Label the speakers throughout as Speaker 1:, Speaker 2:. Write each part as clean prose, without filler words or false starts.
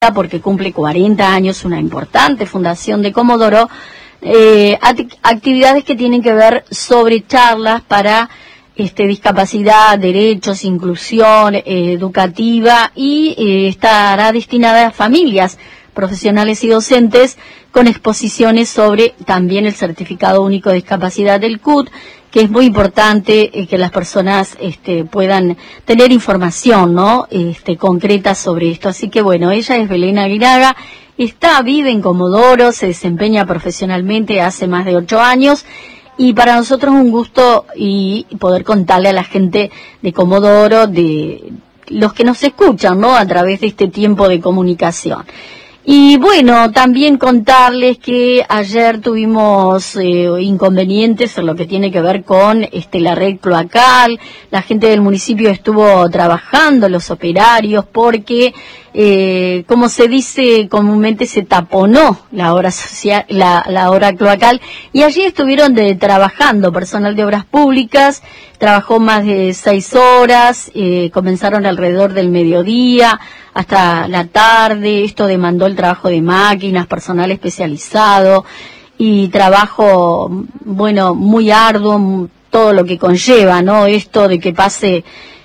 Speaker 1: porque cumple 40 años, una importante fundación de Comodoro, actividades que tienen que ver sobre charlas para discapacidad, derechos, inclusión educativa y estará destinada a familias, profesionales y docentes con exposiciones sobre también el Certificado Único de Discapacidad del CUT, que es muy importante que las personas puedan tener información, ¿no? Concreta sobre esto. Así que bueno, ella es Belén Aguinaga, vive en Comodoro, se desempeña profesionalmente hace más de 8 años, y para nosotros es un gusto y poder contarle a la gente de Comodoro, de los que nos escuchan, ¿no? A través de este tiempo de comunicación. Y bueno, también contarles que ayer tuvimos inconvenientes en lo que tiene que ver con la red cloacal. La gente del municipio estuvo trabajando, los operarios, porque como se dice comúnmente, se taponó la hora social, la hora cloacal, y allí estuvieron trabajando personal de obras públicas. Trabajó más de 6 horas, comenzaron alrededor del mediodía hasta la tarde. Esto demandó el trabajo de máquinas, personal especializado y trabajo, bueno, muy arduo, todo lo que conlleva, ¿no? Esto de que pase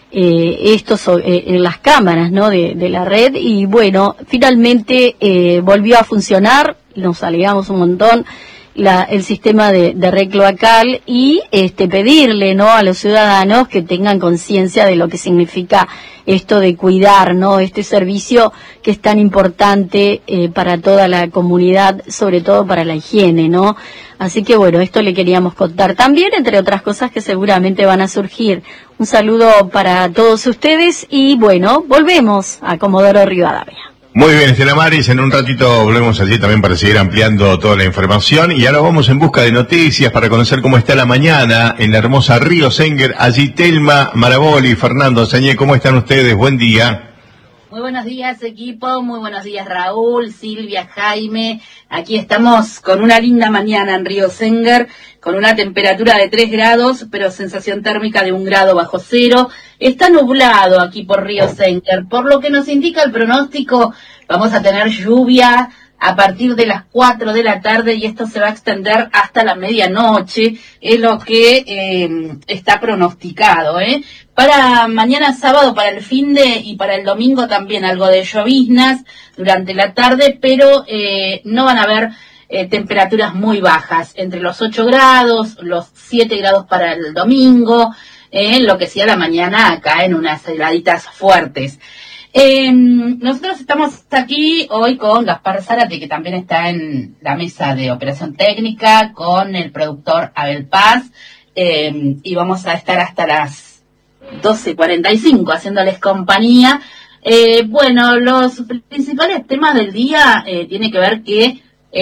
Speaker 1: en las cámaras, ¿no? De la red. Y bueno, finalmente volvió a funcionar, nos alegramos un montón. El sistema de red cloacal, y pedirle, ¿no?, a los ciudadanos que tengan conciencia de lo que significa esto de cuidar, ¿no?, este servicio que es tan importante para toda la comunidad, sobre todo para la higiene, ¿no? Así que bueno, esto le queríamos contar también, entre otras cosas que seguramente van a surgir. Un saludo para todos ustedes y bueno, volvemos a Comodoro Rivadavia.
Speaker 2: Muy bien, Estela Maris, en un ratito volvemos allí también para seguir ampliando toda la información, y ahora vamos en busca de noticias para conocer cómo está la mañana en la hermosa Río Senguer. Allí Telma Maraboli, Fernando Sañé, ¿cómo están ustedes? Buen día.
Speaker 3: Muy buenos días, equipo, muy buenos días, Raúl, Silvia, Jaime. Aquí estamos con una linda mañana en Río Senguer, con una temperatura de 3 grados, pero sensación térmica de 1 grado bajo cero. Está nublado aquí por Río Senguer, por lo que nos indica el pronóstico. Vamos a tener lluvia a partir de las 4 de la tarde, y esto se va a extender hasta la medianoche, es lo que está pronosticado, Para mañana sábado, para el finde y para el domingo también algo de lloviznas durante la tarde, pero no van a haber temperaturas muy bajas, entre los 8 grados, los 7 grados para el domingo, lo que sí a la mañana acá en unas heladitas fuertes. Nosotros estamos aquí hoy con Gaspar Zárate, que también está en la mesa de operación técnica, con el productor Abel Paz, y vamos a estar hasta las 12:45 haciéndoles compañía. Bueno, los principales temas del día tiene que ver que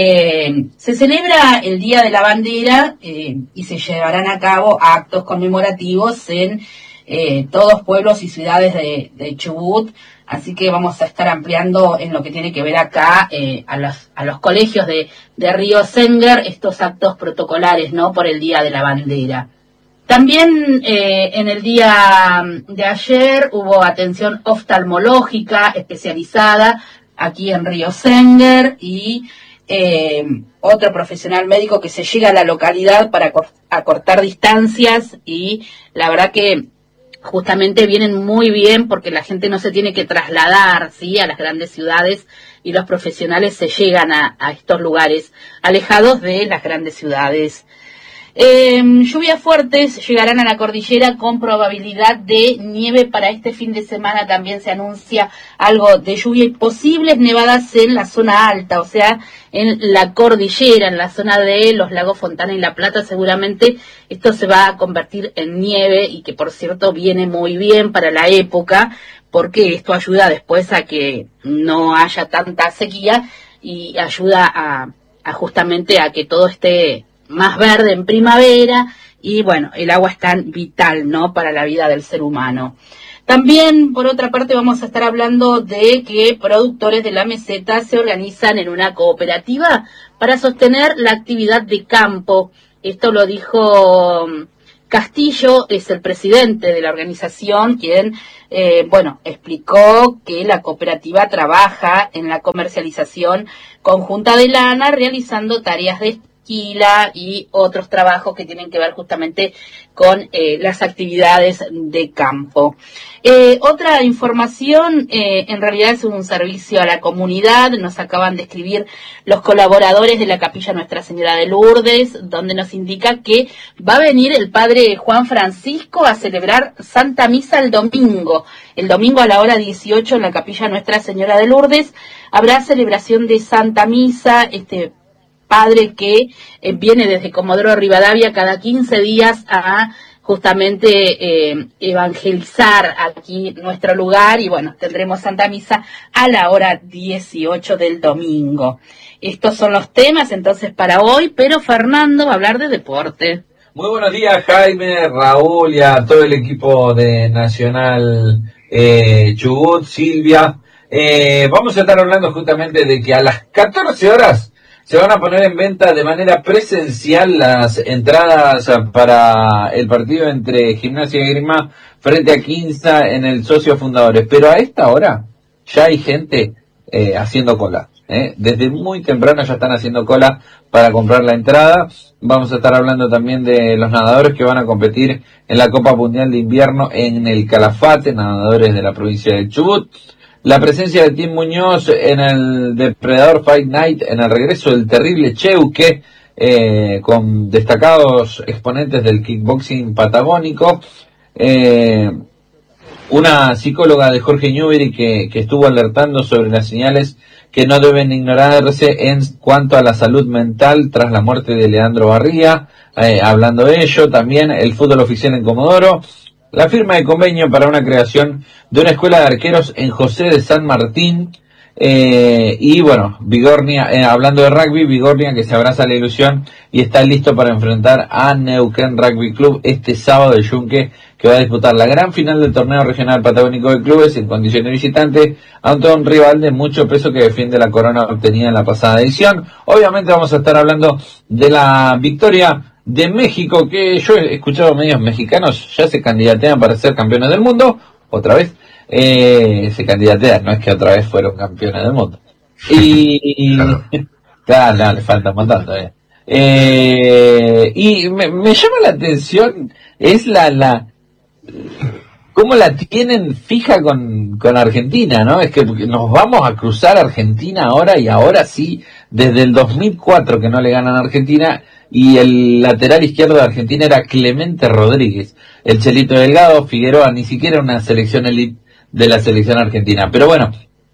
Speaker 3: se celebra el Día de la Bandera y se llevarán a cabo actos conmemorativos en todos pueblos y ciudades de Chubut. Así que vamos a estar ampliando en lo que tiene que ver acá a los colegios de Río Senguer estos actos protocolares, ¿no?, por el Día de la Bandera. También en el día de ayer hubo atención oftalmológica especializada aquí en Río Senguer, y otro profesional médico que se llega a la localidad para acortar distancias, y la verdad que justamente vienen muy bien porque la gente no se tiene que trasladar, ¿sí?, a las grandes ciudades, y los profesionales se llegan a estos lugares alejados de las grandes ciudades. Lluvias fuertes llegarán a la cordillera con probabilidad de nieve para este fin de semana. También se anuncia algo de lluvia y posibles nevadas en la zona alta, o sea, en la cordillera, en la zona de los lagos Fontana y La Plata. Seguramente esto se va a convertir en nieve, y que por cierto viene muy bien para la época, porque esto ayuda después a que no haya tanta sequía y ayuda a justamente a que todo esté más verde en primavera. Y bueno, el agua es tan vital, ¿no?, para la vida del ser humano. También, por otra parte, vamos a estar hablando de que productores de la meseta se organizan en una cooperativa para sostener la actividad de campo. Esto lo dijo Castillo es el presidente de la organización, quien explicó que la cooperativa trabaja en la comercialización conjunta de lana, realizando tareas de esquila y otros trabajos que tienen que ver justamente con las actividades de campo. Otra información, en realidad es un servicio a la comunidad. Nos acaban de escribir los colaboradores de la Capilla Nuestra Señora de Lourdes, donde nos indica que va a venir el padre Juan Francisco a celebrar Santa Misa el domingo. El domingo a la hora 18 en la Capilla Nuestra Señora de Lourdes habrá celebración de Santa Misa. Padre que viene desde Comodoro Rivadavia cada 15 días a justamente evangelizar aquí nuestro lugar, y bueno, tendremos Santa Misa a la hora 18 del domingo. Estos son los temas entonces para hoy, pero Fernando va a hablar de deporte.
Speaker 4: Muy buenos días, Jaime, Raúl y a todo el equipo de Nacional Chubut, Silvia. Vamos a estar hablando justamente de que a las 14 horas se van a poner en venta de manera presencial las entradas para el partido entre Gimnasia y Esgrima frente a Quinza en el Socio Fundadores. Pero a esta hora ya hay gente haciendo cola. Desde muy temprano ya están haciendo cola para comprar la entrada. Vamos a estar hablando también de los nadadores que van a competir en la Copa Mundial de Invierno en el Calafate, nadadores de la provincia de Chubut. La presencia de Tim Muñoz en el Depredador Fight Night, en el regreso del terrible Cheuque, con destacados exponentes del kickboxing patagónico. Una psicóloga de Jorge Newbery que estuvo alertando sobre las señales que no deben ignorarse en cuanto a la salud mental tras la muerte de Leandro Barría. Hablando de ello, también el fútbol oficial en Comodoro. La firma de convenio para una creación de una escuela de arqueros en José de San Martín. Y bueno, Vigornia, hablando de rugby, Vigornia que se abraza a la ilusión y está listo para enfrentar a Neuquén Rugby Club este sábado de Yunque, que va a disputar la gran final del torneo regional patagónico de clubes en condición de visitante ante un rival de mucho peso que defiende la corona obtenida en la pasada edición. Obviamente vamos a estar hablando de la victoria de México, que yo he escuchado medios mexicanos ya se candidatean para ser campeones del mundo, otra vez, se candidatean, no es que otra vez fueron campeones del mundo. Y claro, no, le falta un montón todavía. Y me llama la atención, es cómo la tienen fija con Argentina, ¿no? Es que nos vamos a cruzar Argentina ahora, y ahora sí, desde el 2004 que no le ganan a Argentina, y el lateral izquierdo de Argentina era Clemente Rodríguez. El Chelito Delgado, Figueroa, ni siquiera una selección elite de la selección argentina. Pero bueno,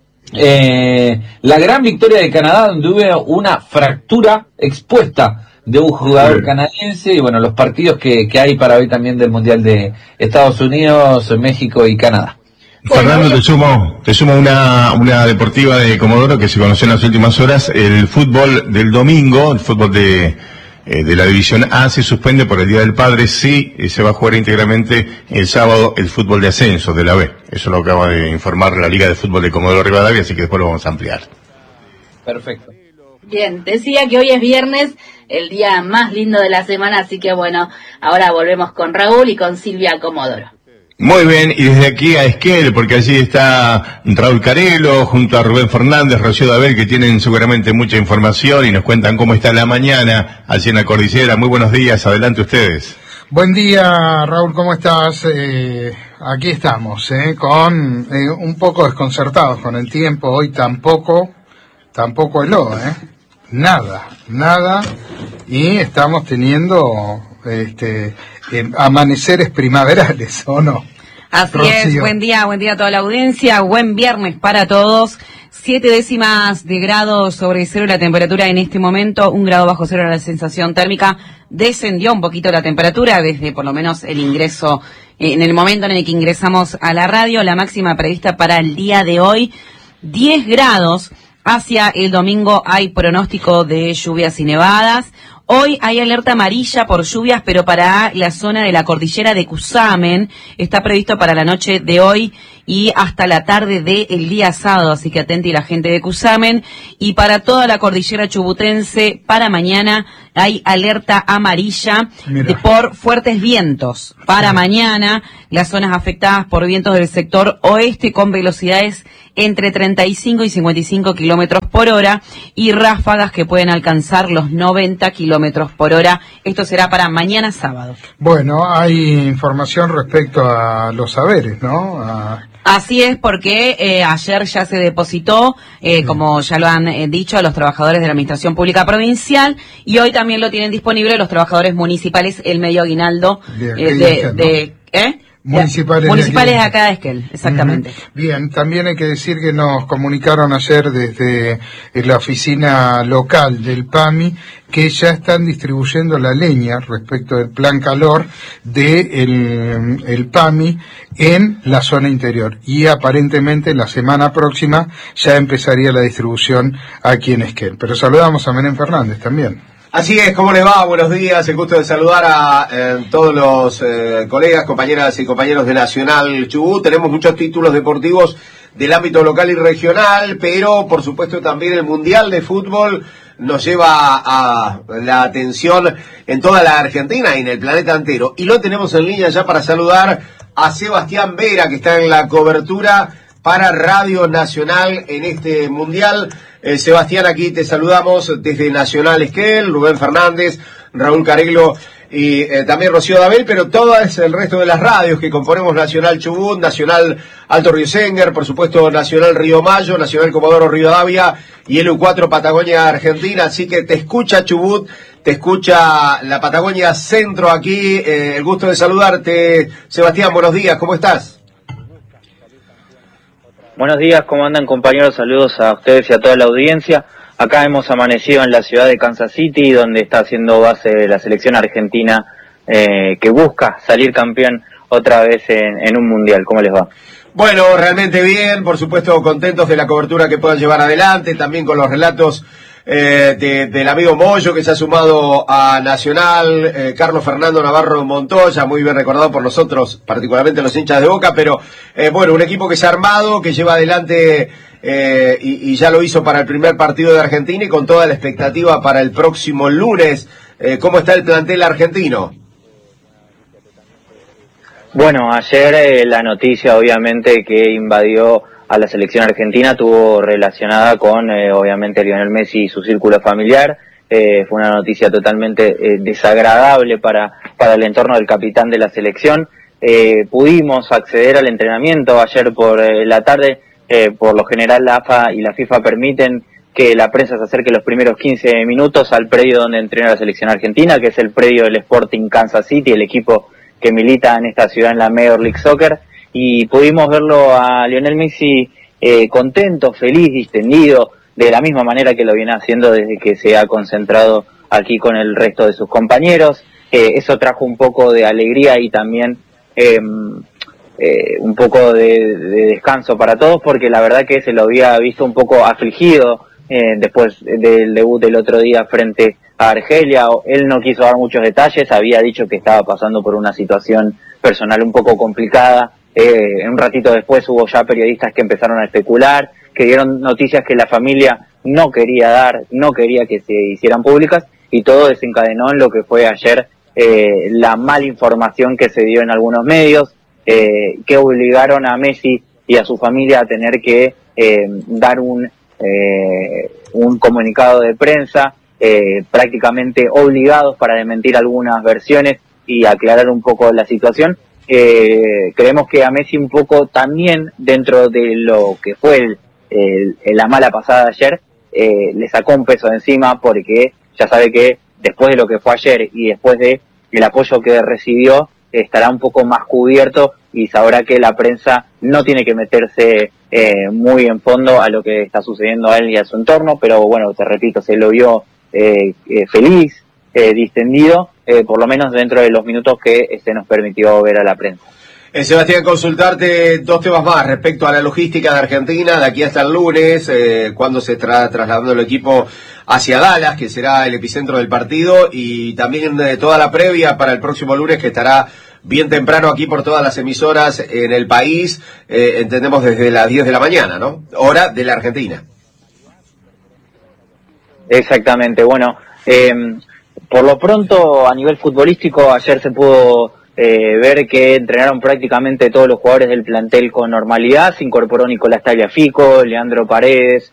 Speaker 4: la gran victoria de Canadá, donde hubo una fractura expuesta de un jugador canadiense, y bueno, los partidos que hay para hoy también del Mundial de Estados Unidos, México y Canadá.
Speaker 2: Fernando, te sumo una deportiva de Comodoro que se conoció en las últimas horas. El fútbol del domingo, el fútbol de la División A se suspende por el Día del Padre. Sí, se va a jugar íntegramente el sábado el fútbol de ascenso de la B. Eso lo acaba de informar la Liga de Fútbol de Comodoro Rivadavia, así que después lo vamos a ampliar.
Speaker 4: Perfecto.
Speaker 3: Bien, decía que hoy es viernes, el día más lindo de la semana, así que bueno, ahora volvemos con Raúl y con Silvia Comodoro.
Speaker 2: Muy bien, y desde aquí a Esquel, porque allí está Raúl Carelo, junto a Rubén Fernández, Rocío Dabel, que tienen seguramente mucha información y nos cuentan cómo está la mañana allí en la cordillera. Muy buenos días, adelante ustedes.
Speaker 5: Buen día, Raúl, ¿cómo estás? Aquí estamos, con un poco desconcertados con el tiempo. Hoy tampoco heló, nada, y estamos teniendo amaneceres primaverales, ¿o no?
Speaker 6: Así
Speaker 5: Rocío.
Speaker 6: es, buen día a toda la audiencia, buen viernes para todos. 7 décimas de grado sobre cero la temperatura en este momento, 1 grado bajo cero la sensación térmica. Descendió un poquito la temperatura desde por lo menos el ingreso, en el momento en el que ingresamos a la radio. La máxima prevista para el día de hoy, 10 grados. Hacia el domingo hay pronóstico de lluvias y nevadas. Hoy hay alerta amarilla por lluvias, pero para la zona de la cordillera de Cusamen está previsto para la noche de hoy y hasta la tarde del día sábado, así que atenti la gente de Cusamen. Y para toda la cordillera chubutense, para mañana hay alerta amarilla por fuertes vientos. Para mañana, las zonas afectadas por vientos del sector oeste con velocidades entre 35 y 55 kilómetros por hora y ráfagas que pueden alcanzar los 90 kilómetros por hora. Esto será para mañana sábado.
Speaker 5: Bueno, hay información respecto a los saberes, ¿no?
Speaker 6: Así es, porque ayer ya se depositó, como ya lo han dicho, a los trabajadores de la Administración Pública Provincial, y hoy también lo tienen disponible los trabajadores municipales, el medio aguinaldo municipales de acá de Esquel, exactamente.
Speaker 5: Bien, también hay que decir que nos comunicaron ayer desde la oficina local del PAMI que ya están distribuyendo la leña respecto del plan calor de el PAMI en la zona interior, y aparentemente la semana próxima ya empezaría la distribución aquí en Esquel. Pero saludamos a Menem Fernández también.
Speaker 7: Así es, ¿cómo le va? Buenos días, el gusto de saludar a todos los colegas, compañeras y compañeros de Nacional Chubut. Tenemos muchos títulos deportivos del ámbito local y regional, pero por supuesto también el Mundial de Fútbol nos lleva a la atención en toda la Argentina y en el planeta entero. Y lo tenemos en línea ya para saludar a Sebastián Vera, que está en la cobertura para Radio Nacional en este Mundial. Sebastián, aquí te saludamos desde Nacional Esquel, Rubén Fernández, Raúl Careglo y también Rocío Dabel, pero todo es el resto de las radios que componemos Nacional Chubut, Nacional Alto Río Senguer, por supuesto Nacional Río Mayo, Nacional Comodoro Rivadavia y LU4 Patagonia Argentina. Así que te escucha Chubut, te escucha la Patagonia Centro aquí. El gusto de saludarte, Sebastián, buenos días, ¿cómo estás?
Speaker 8: Buenos días, ¿cómo andan, compañeros? Saludos a ustedes y a toda la audiencia. Acá hemos amanecido en la ciudad de Kansas City, donde está haciendo base la selección argentina que busca salir campeón otra vez en un mundial. ¿Cómo les va?
Speaker 7: Bueno, realmente bien, por supuesto contentos de la cobertura que puedan llevar adelante, también con los relatos del amigo Moyo, que se ha sumado a Nacional, Carlos Fernando Navarro Montoya, muy bien recordado por nosotros, particularmente los hinchas de Boca, pero bueno, un equipo que se ha armado, que lleva adelante y ya lo hizo para el primer partido de Argentina y con toda la expectativa para el próximo lunes. ¿Cómo está el plantel argentino?
Speaker 8: Bueno, ayer la noticia obviamente que invadió a la selección argentina tuvo relacionada con obviamente Lionel Messi y su círculo familiar. Fue una noticia totalmente desagradable para el entorno del capitán de la selección. Pudimos acceder al entrenamiento ayer por la tarde. Por lo general la AFA y la FIFA permiten que la prensa se acerque los primeros 15 minutos al predio donde entrena la selección argentina, que es el predio del Sporting Kansas City, el equipo que milita en esta ciudad en la Major League Soccer. Y pudimos verlo a Lionel Messi contento, feliz, distendido, de la misma manera que lo viene haciendo desde que se ha concentrado aquí con el resto de sus compañeros. Eso trajo un poco de alegría y también un poco de descanso para todos, porque la verdad que se lo había visto un poco afligido después del debut del otro día frente a Argelia. Él no quiso dar muchos detalles, había dicho que estaba pasando por una situación personal un poco complicada. Un ratito después hubo ya periodistas que empezaron a especular, que dieron noticias que la familia no quería dar, no quería que se hicieran públicas, y todo desencadenó en lo que fue ayer la mala información que se dio en algunos medios, que obligaron a Messi y a su familia a tener que dar un comunicado de prensa, prácticamente obligados para desmentir algunas versiones y aclarar un poco la situación. Creemos que a Messi un poco también, dentro de lo que fue la mala pasada de ayer, le sacó un peso de encima, porque ya sabe que después de lo que fue ayer y después de el apoyo que recibió, estará un poco más cubierto y sabrá que la prensa no tiene que meterse muy en fondo a lo que está sucediendo a él y a su entorno. Pero bueno, te repito, se lo vio feliz, distendido, por lo menos dentro de los minutos que nos permitió ver a la prensa.
Speaker 7: Sebastián, consultarte dos temas más respecto a la logística de Argentina de aquí hasta el lunes, cuando se está trasladando el equipo hacia Dallas, que será el epicentro del partido, y también toda la previa para el próximo lunes, que estará bien temprano aquí por todas las emisoras en el país, entendemos desde las 10 de la mañana, ¿no? Hora de la Argentina.
Speaker 8: Exactamente, bueno, por lo pronto a nivel futbolístico ayer se pudo ver que entrenaron prácticamente todos los jugadores del plantel con normalidad. Se incorporó Nicolás Tagliafico, Leandro Paredes,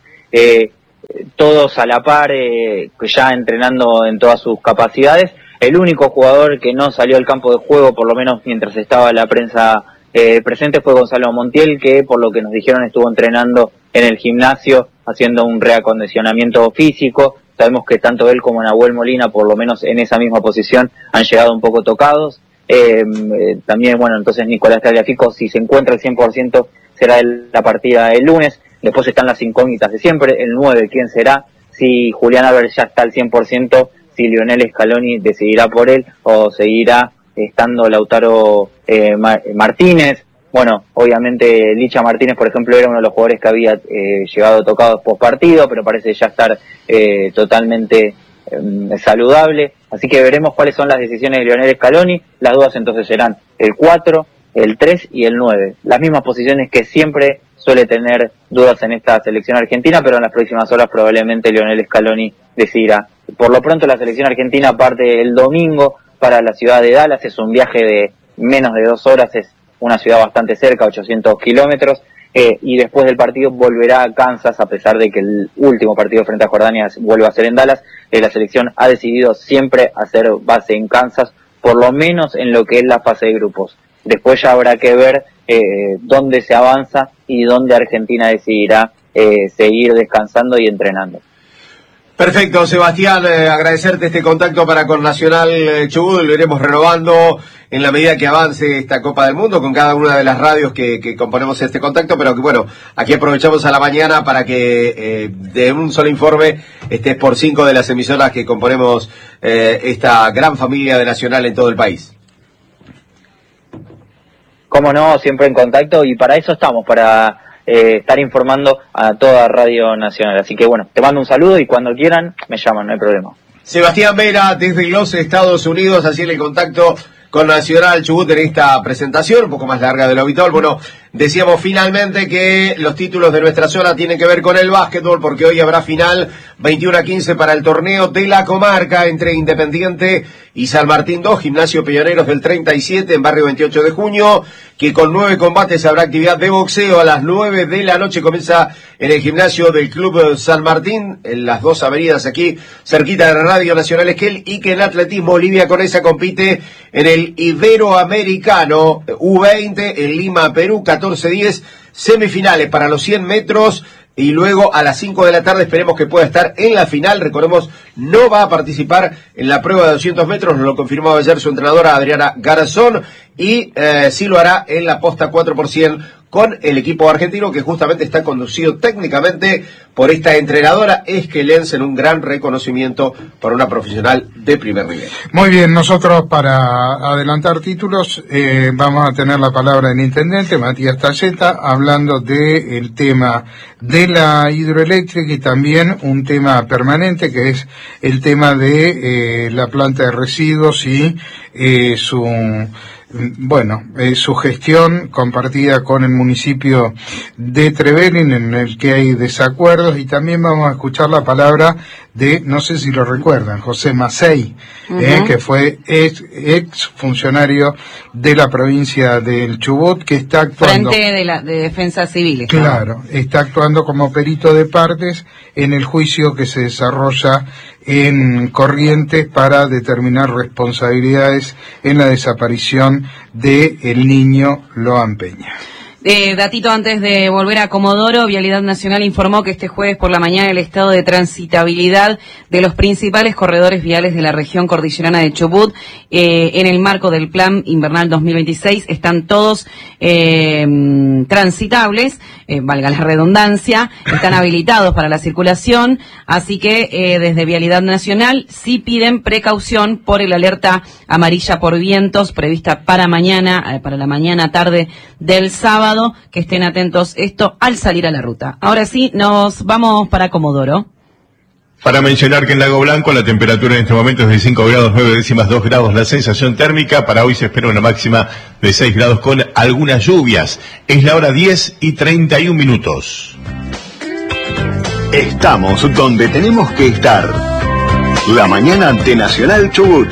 Speaker 8: todos a la par, ya entrenando en todas sus capacidades. El único jugador que no salió al campo de juego, por lo menos mientras estaba la prensa presente, fue Gonzalo Montiel, que por lo que nos dijeron estuvo entrenando en el gimnasio, haciendo un reacondicionamiento físico. Sabemos que tanto él como Nahuel Molina, por lo menos en esa misma posición, han llegado un poco tocados. También, bueno, entonces Nicolás Tagliafico, si se encuentra al 100%, será la partida el lunes. Después están las incógnitas de siempre, el 9, ¿quién será? Si Julián Álvarez ya está al 100%, si Lionel Scaloni decidirá por él o seguirá estando Lautaro Martínez. Bueno, obviamente Licha Martínez, por ejemplo, era uno de los jugadores que había llegado tocado post partido, pero parece ya estar totalmente saludable. Así que veremos cuáles son las decisiones de Lionel Scaloni. Las dudas entonces serán el 4, el 3 y el 9. Las mismas posiciones que siempre suele tener dudas en esta selección argentina, pero en las próximas horas probablemente Lionel Scaloni decidirá. Por lo pronto la selección argentina parte el domingo para la ciudad de Dallas. Es un viaje de menos de 2 horas, es una ciudad bastante cerca, 800 kilómetros, y después del partido volverá a Kansas, a pesar de que el último partido frente a Jordania vuelva a ser en Dallas. La selección ha decidido siempre hacer base en Kansas, por lo menos en lo que es la fase de grupos. Después ya habrá que ver dónde se avanza y dónde Argentina decidirá seguir descansando y entrenando.
Speaker 7: Perfecto, Sebastián, agradecerte este contacto para con Nacional Chubut. Lo iremos renovando en la medida que avance esta Copa del Mundo con cada una de las radios que componemos este contacto, pero que bueno, aquí aprovechamos a la mañana para que de un solo informe estés por 5 de las emisoras que componemos esta gran familia de Nacional en todo el país.
Speaker 8: Cómo no, siempre en contacto, y para eso estamos, para estar informando a toda Radio Nacional. Así que bueno, te mando un saludo y cuando quieran me llaman, no hay problema.
Speaker 7: Sebastián Vera, desde los Estados Unidos, así en el contacto con Nacional Chubut en esta presentación, un poco más larga de lo habitual. Bueno, decíamos finalmente que los títulos de nuestra zona tienen que ver con el básquetbol, porque hoy habrá final 21-15 para el torneo de la comarca entre Independiente y San Martín 2, Gimnasio Pioneros del 37 en barrio 28 de junio, que con 9 combates habrá actividad de boxeo a las 9 de la noche. Comienza en el gimnasio del Club San Martín, en las 2 avenidas aquí, cerquita de la Radio Nacional Esquel, y que en atletismo Olivia Conesa compite en el Iberoamericano U20 en Lima, Perú, 14-10, semifinales para los 100 metros. Y luego a las 5 de la tarde esperemos que pueda estar en la final. Recordemos, no va a participar en la prueba de 200 metros, nos lo confirmó ayer su entrenadora Adriana Garzón, y sí lo hará en la posta 4% con el equipo argentino, que justamente está conducido técnicamente por esta entrenadora esquelense, en un gran reconocimiento por una profesional de primer nivel.
Speaker 5: Muy bien, nosotros para adelantar títulos vamos a tener la palabra del intendente Matías Talleta, hablando del tema de la hidroeléctrica y también un tema permanente que es el tema de la planta de residuos y su gestión compartida con el municipio de Trevelin, en el que hay desacuerdos, y también vamos a escuchar la palabra de, no sé si lo recuerdan, José Macei, que fue ex funcionario de la provincia del Chubut, que está actuando...
Speaker 6: Frente de Defensa Civil.
Speaker 5: Claro, está actuando como perito de partes en el juicio que se desarrolla en Corrientes para determinar responsabilidades en la desaparición de el niño Loan Peña.
Speaker 6: Datito antes de volver a Comodoro, Vialidad Nacional informó que este jueves por la mañana el estado de transitabilidad de los principales corredores viales de la región cordillerana de Chubut, en el marco del Plan Invernal 2026, están todos transitables, valga la redundancia, están habilitados para la circulación, así que desde Vialidad Nacional sí piden precaución por el alerta amarilla por vientos prevista para mañana, para la mañana tarde del sábado, que estén atentos esto al salir a la ruta. Ahora sí, nos vamos para Comodoro.
Speaker 2: Para mencionar que en Lago Blanco la temperatura en este momento es de 5 grados 9 décimas, 2 grados la sensación térmica. Para hoy se espera una máxima de 6 grados con algunas lluvias. Es la hora 10:31.
Speaker 9: Estamos donde tenemos que estar. La mañana de Nacional Chubut.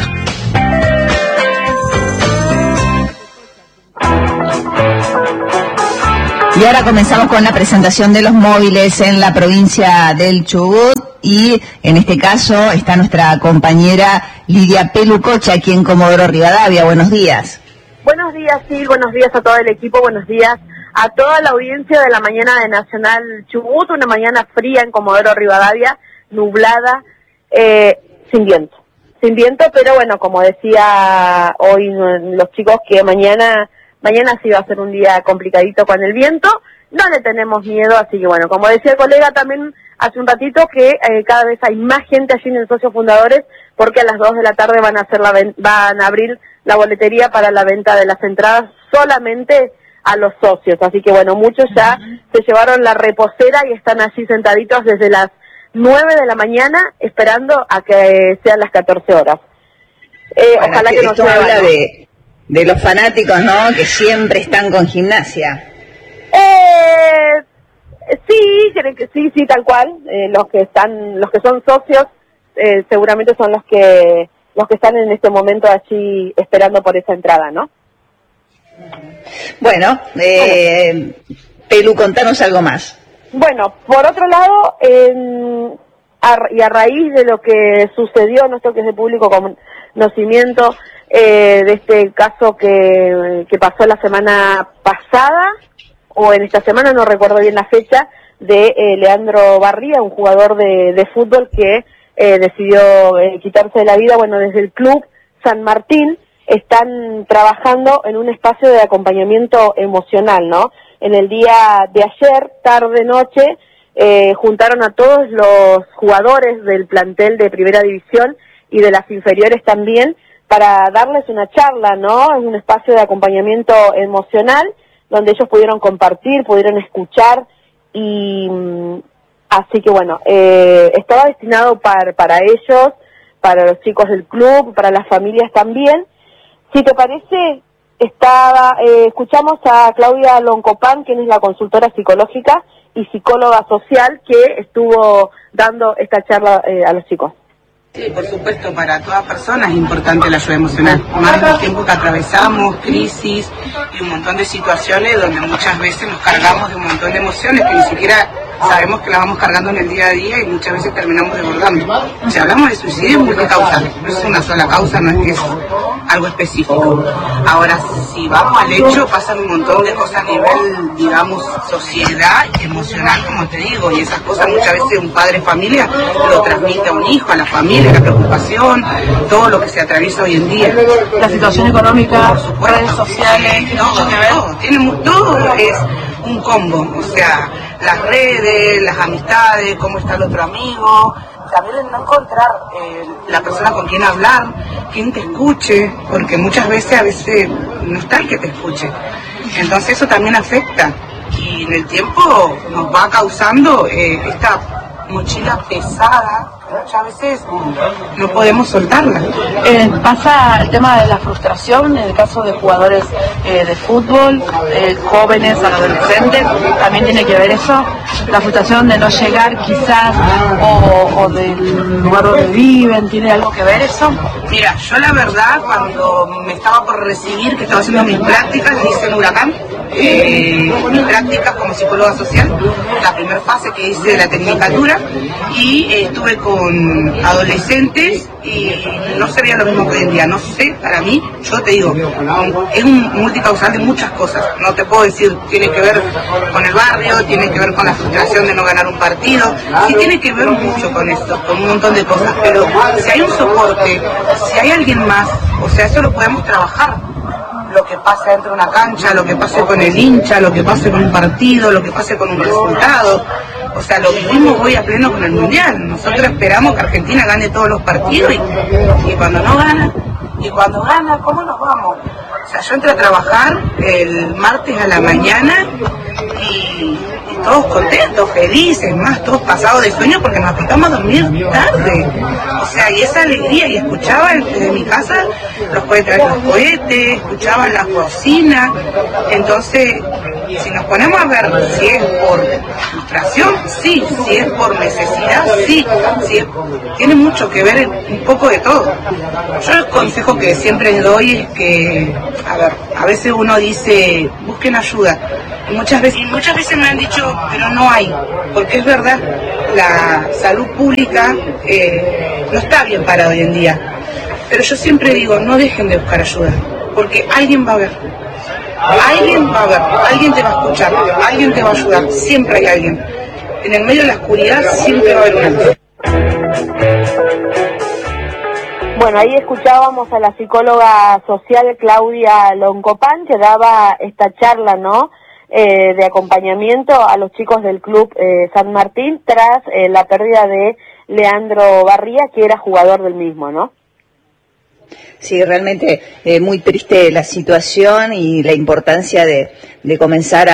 Speaker 10: Y ahora comenzamos con la presentación de los móviles en la provincia del Chubut y en este caso está nuestra compañera Lidia Pelucocha aquí en Comodoro Rivadavia. Buenos días.
Speaker 11: Buenos días, sí, buenos días a todo el equipo, buenos días a toda la audiencia de la mañana de Nacional Chubut, una mañana fría en Comodoro Rivadavia, nublada, sin viento, pero bueno, como decía hoy los chicos que mañana sí va a ser un día complicadito con el viento, no le tenemos miedo, así que bueno, como decía el colega también hace un ratito que cada vez hay más gente allí en el Socios Fundadores porque a las 2 de la tarde van a abrir la boletería para la venta de las entradas solamente a los socios, así que bueno, muchos ya se llevaron la reposera y están allí sentaditos desde las 9 de la mañana esperando a que sean las 14 horas.
Speaker 10: Bueno,
Speaker 11: ojalá que no
Speaker 10: esto habla de los fanáticos, ¿no?, que siempre están con gimnasia.
Speaker 11: Sí, tal cual. Los que son socios, seguramente son los que están en este momento allí esperando por esa entrada, ¿no?
Speaker 10: Bueno, Pelu, contanos algo más.
Speaker 11: Bueno, por otro lado, y a raíz de lo que sucedió, no sé que es de público conocimiento, de este caso que pasó la semana pasada, o en esta semana, no recuerdo bien la fecha, de Leandro Barría, un jugador de fútbol que decidió quitarse la vida. Bueno, desde el Club San Martín están trabajando en un espacio de acompañamiento emocional, ¿no? En el día de ayer, tarde-noche, juntaron a todos los jugadores del plantel de Primera División y de las inferiores también para darles una charla, ¿no? Es un espacio de acompañamiento emocional donde ellos pudieron compartir, pudieron escuchar y así que bueno, estaba destinado para ellos, para los chicos del club, para las familias también. Si te parece, escuchamos a Claudia Loncopán, quien es la consultora psicológica y psicóloga social que estuvo dando esta charla a los chicos.
Speaker 12: Sí, por supuesto, para toda persona es importante la ayuda emocional, más en el tiempo que atravesamos, crisis y un montón de situaciones donde muchas veces nos cargamos de un montón de emociones que ni siquiera sabemos que las vamos cargando en el día a día y muchas veces terminamos desbordando. Si hablamos de suicidio es multicausal, no es una sola causa, no es que es algo específico. Ahora, si vamos al hecho, pasan un montón de cosas a nivel, digamos, sociedad, emocional, como te digo, y esas cosas muchas veces un padre de familia lo transmite a un hijo, a la familia, la preocupación, todo lo que se atraviesa hoy en día.
Speaker 11: La situación económica,
Speaker 12: redes sociales, todo es un combo, o sea, las redes, las amistades, cómo está el otro amigo, también no encontrar la persona con quien hablar, quien te escuche, porque muchas veces no está el que te escuche, entonces eso también afecta y en el tiempo nos va causando esta mochila pesada, muchas veces no podemos soltarla.
Speaker 11: Pasa el tema de la frustración en el caso de jugadores de fútbol, jóvenes, adolescentes, también tiene que ver eso, la frustración de no llegar quizás o del lugar donde viven, ¿tiene algo que ver eso?
Speaker 12: Mira, yo la verdad cuando me estaba por recibir, que estaba haciendo mis prácticas, hice en Huracán, mis prácticas como psicóloga social, la primera fase que hice de la tecnicatura y estuve con adolescentes y no sería lo mismo que hoy en día, no sé, para mí, yo te digo, es un multicausal de muchas cosas, no te puedo decir, tiene que ver con el barrio, tiene que ver con la frustración de no ganar un partido, sí tiene que ver mucho con esto, con un montón de cosas, pero si hay un soporte, si hay alguien más, o sea, eso lo podemos trabajar. Lo que pase dentro de una cancha, lo que pase con el hincha, lo que pase con un partido, lo que pase con un resultado. O sea, lo vivimos hoy a pleno con el Mundial. Nosotros esperamos que Argentina gane todos los partidos y cuando no gana, y cuando gana, ¿cómo nos vamos? O sea, yo entré a trabajar el martes a la mañana y todos contentos, felices, más todos pasados de sueño porque nos acostamos a dormir tarde. O sea, y esa alegría, y escuchaban desde mi casa los cohetes, escuchaban las bocinas. Entonces, si nos ponemos a ver si es por frustración, sí, si es por necesidad, sí, tiene mucho que ver un poco de todo. Yo el consejo que siempre les doy es que, a veces uno dice, busquen ayuda, y muchas veces me han dicho, pero no hay, porque es verdad, la salud pública no está bien para hoy en día, pero yo siempre digo, no dejen de buscar ayuda, porque alguien va a ver, alguien te va a escuchar, alguien te va a ayudar, siempre hay alguien. En el medio de la oscuridad siempre va a haber una luz.
Speaker 11: Bueno, ahí escuchábamos a la psicóloga social Claudia Loncopán, que daba esta charla, ¿no?, de acompañamiento a los chicos del club San Martín tras la pérdida de Leandro Barría, que era jugador del mismo, ¿no?
Speaker 10: Sí, realmente muy triste la situación y la importancia de comenzar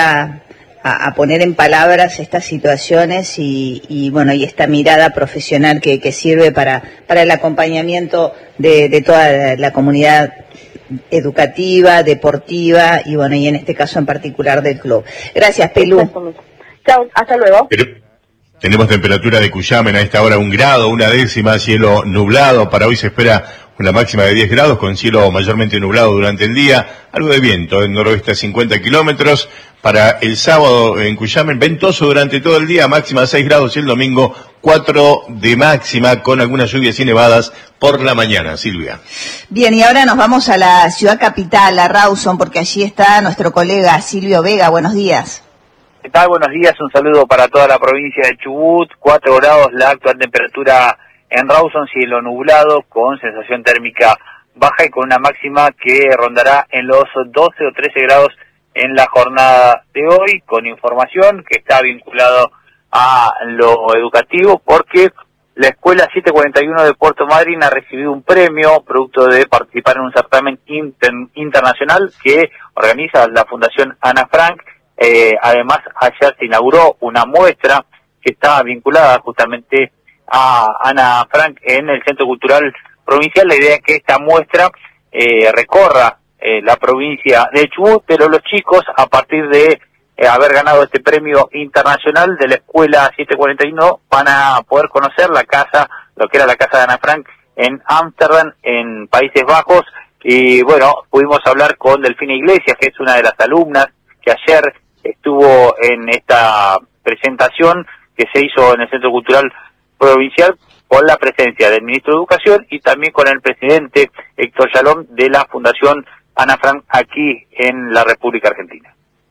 Speaker 10: a poner en palabras estas situaciones y bueno, y esta mirada profesional que sirve para el acompañamiento de toda la comunidad educativa, deportiva y bueno, y en este caso en particular del club. Gracias, Pelú.
Speaker 11: Chao, hasta luego.
Speaker 2: Tenemos temperatura de Cuyamen a esta hora 1 grado, 1/10, cielo nublado. Para hoy se espera una máxima de 10 grados con cielo mayormente nublado durante el día, algo de viento en noroeste a 50 kilómetros. Para el sábado en Cuyamen, ventoso durante todo el día, máxima de 6 grados y el domingo 4 de máxima con algunas lluvias y nevadas por la mañana. Silvia.
Speaker 10: Bien, y ahora nos vamos a la ciudad capital, a Rawson, porque allí está nuestro colega Silvio Vega. Buenos días.
Speaker 13: ¿Qué tal? Buenos días, un saludo para toda la provincia de Chubut. 4 grados la actual temperatura en Rawson, cielo nublado con sensación térmica baja y con una máxima que rondará en los 12 o 13 grados en la jornada de hoy, con información que está vinculado a lo educativo, porque la Escuela 741 de Puerto Madryn ha recibido un premio producto de participar en un certamen internacional que organiza la Fundación Ana Frank. Además, ayer se inauguró una muestra que está vinculada justamente a Ana Frank en el Centro Cultural Provincial. La idea es que esta muestra recorra la provincia de Chubut, pero los chicos, a partir de haber ganado este premio internacional de la Escuela 741, van a poder conocer la casa, lo que era la casa de Ana Frank en Ámsterdam, en Países Bajos. Y bueno, pudimos hablar con Delfina Iglesias, que es una de las alumnas que ayer estuvo en esta presentación que se hizo en el Centro Cultural Provincial, con la presencia del Ministro de Educación y también con el presidente Héctor Yalom de la Fundación Ana Frank aquí en la República Argentina.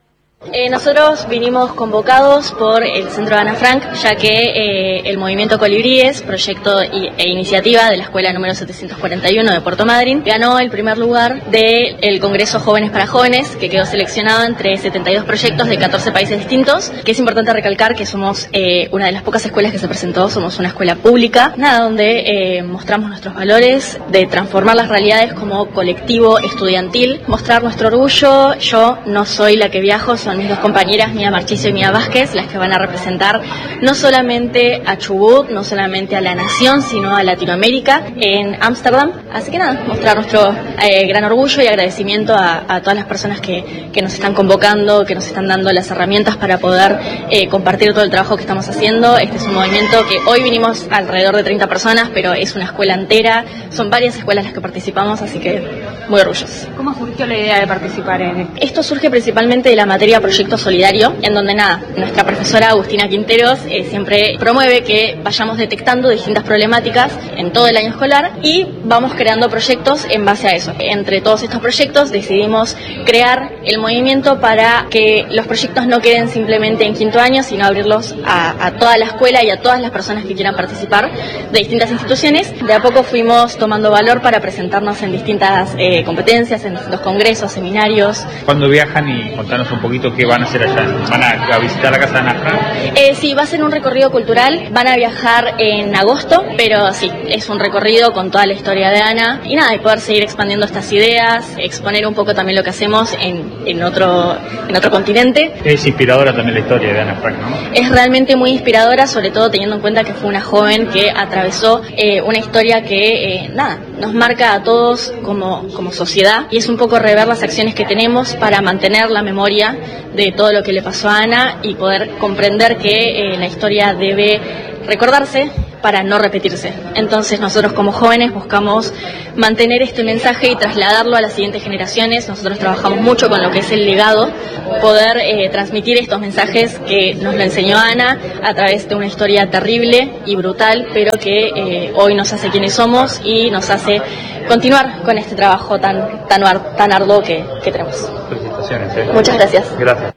Speaker 14: Nosotros vinimos convocados por el Centro Ana Frank, ya que el Movimiento Colibríes, proyecto e iniciativa de la Escuela número 741 de Puerto Madryn, ganó el primer lugar del Congreso Jóvenes para Jóvenes, que quedó seleccionado entre 72 proyectos de 14 países distintos, que es importante recalcar que somos una de las pocas escuelas que se presentó, somos una escuela pública, donde mostramos nuestros valores de transformar las realidades como colectivo estudiantil, mostrar nuestro orgullo. Yo no soy la que viajo, son mis dos compañeras, Mía Marchicio y Mía Vázquez, las que van a representar no solamente a Chubut, no solamente a la nación, sino a Latinoamérica en Ámsterdam. Así que nada, mostrar nuestro gran orgullo y agradecimiento a todas las personas que nos están convocando, que nos están dando las herramientas para poder compartir todo el trabajo que estamos haciendo. Este es un movimiento que hoy vinimos alrededor de 30 personas, pero es una escuela entera, son varias escuelas las que participamos, así que muy orgullosos.
Speaker 6: ¿Cómo surgió la idea de participar en esto?
Speaker 14: Esto surge principalmente de la materia Proyecto Solidario, en donde nuestra profesora Agustina Quinteros siempre promueve que vayamos detectando distintas problemáticas en todo el año escolar y vamos creando proyectos en base a eso. Entre todos estos proyectos decidimos crear el movimiento para que los proyectos no queden simplemente en quinto año, sino abrirlos a toda la escuela y a todas las personas que quieran participar de distintas instituciones. De a poco fuimos tomando valor para presentarnos en distintas competencias, en distintos congresos, seminarios.
Speaker 15: ¿Cuándo viajan? Y contanos un poquito qué van a hacer allá. ¿Van a visitar la casa de Ana Frank?
Speaker 14: Sí, va a ser un recorrido cultural. Van a viajar en agosto, pero sí, es un recorrido con toda la historia de Ana. Y nada, y poder seguir expandiendo estas ideas, exponer un poco también lo que hacemos en otro continente.
Speaker 15: Es inspiradora también la historia de Ana Frank, ¿no?
Speaker 14: Es realmente muy inspiradora, sobre todo teniendo en cuenta que fue una joven que atravesó una historia que, nos marca a todos como sociedad, y es un poco rever las acciones que tenemos para mantener la memoria de todo lo que le pasó a Ana y poder comprender que la historia debe recordarse para no repetirse. Entonces nosotros como jóvenes buscamos mantener este mensaje y trasladarlo a las siguientes generaciones. Nosotros trabajamos mucho con lo que es el legado, poder transmitir estos mensajes que nos lo enseñó Ana a través de una historia terrible y brutal, pero que hoy nos hace quienes somos y nos hace continuar con este trabajo tan arduo que tenemos.
Speaker 15: Felicitaciones.
Speaker 14: Muchas gracias.
Speaker 15: Gracias.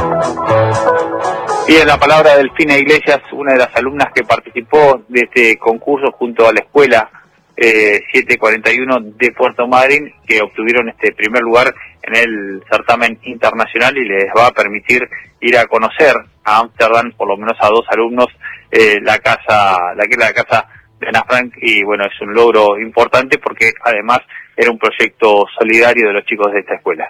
Speaker 13: Bien, la palabra de Delfina Iglesias, una de las alumnas que participó de este concurso junto a la escuela 741 de Puerto Madryn, que obtuvieron este primer lugar en el certamen internacional y les va a permitir ir a conocer a Ámsterdam, por lo menos a 2 alumnos, la casa de Ana Frank, y bueno, es un logro importante porque además era un proyecto solidario de los chicos de esta escuela.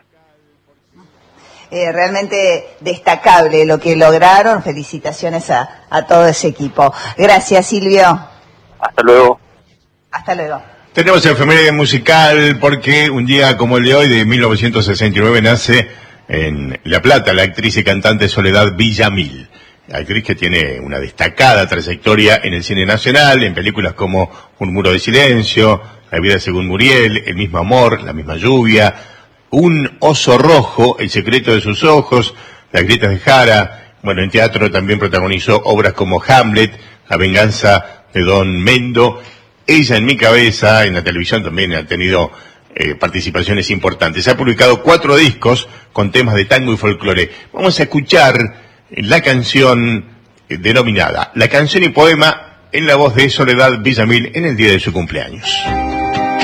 Speaker 10: Realmente destacable lo que lograron. Felicitaciones a todo ese equipo. Gracias, Silvio.
Speaker 13: Hasta luego.
Speaker 10: Hasta luego.
Speaker 2: Tenemos efeméride musical porque un día como el de hoy, de 1969, nace en La Plata la actriz y cantante Soledad Villamil. Actriz que tiene una destacada trayectoria en el cine nacional, en películas como Un muro de silencio, La vida según Muriel, El mismo amor, La misma lluvia, Un oso rojo, El secreto de sus ojos, Las grietas de Jara. Bueno, en teatro también protagonizó obras como Hamlet, La venganza de Don Mendo, Ella en mi cabeza. En la televisión también ha tenido participaciones importantes. Ha publicado 4 discos con temas de tango y folclore. Vamos a escuchar la canción denominada La canción y poema en la voz de Soledad Villamil en el día de su cumpleaños.